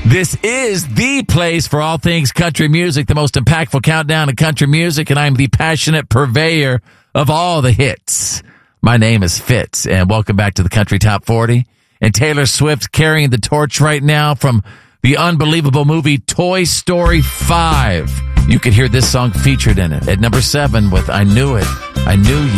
This is the place for all things country music, the most impactful countdown to country music, and I'm the passionate purveyor of all the hits. My name is Fitz, and welcome back to the Country Top 40. And Taylor Swift carrying the torch right now from the unbelievable movie Toy Story 5. You could hear this song featured in it at number 7 with I Knew It, I Knew You.